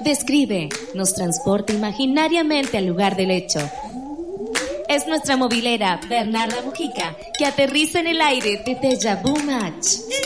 Describe, nos transporta imaginariamente al lugar del hecho. Es nuestra movilera, Bernarda Mujica, que aterriza en el aire de Deja Vu Match.